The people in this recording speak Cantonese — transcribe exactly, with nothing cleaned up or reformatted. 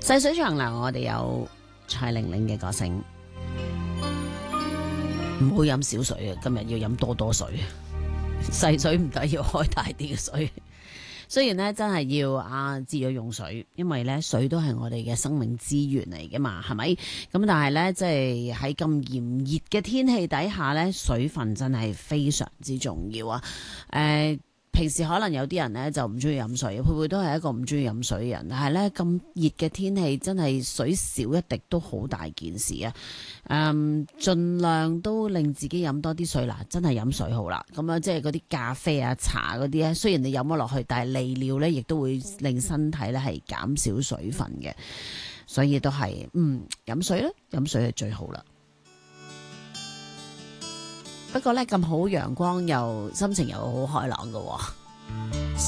細水長流，我哋有蔡玲玲嘅歌聲。唔好飲少水啊！今日要飲多多水，細水唔得，要開大啲嘅水。雖然咧真係要啊節約用水，因為咧水都係我哋嘅生命資源嚟嘅嘛，係咪？咁但係咧即係喺咁炎熱嘅天氣底下咧，水分真係非常之重要啊！誒、呃。平時可能有啲人咧就唔中意飲水，佩佩都係一個唔中意飲水嘅人。但係咧咁熱嘅天氣，真係水少一滴都好大件事啊！誒、嗯，盡量都令自己飲多啲水啦，真係飲水好啦。咁啊，即係嗰啲咖啡啊、茶嗰啲咧，雖然你飲咗落去，但係利尿咧，亦都會令身體咧係減少水分嘅。所以都係嗯飲水啦，飲水係最好啦。不過咧咁好陽光又心情又好開朗㗎喎。